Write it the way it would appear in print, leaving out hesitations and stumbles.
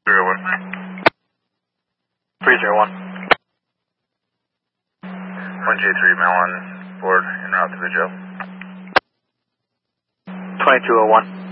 301. 301. 1J3 Mel on board en route to the jail. 2201.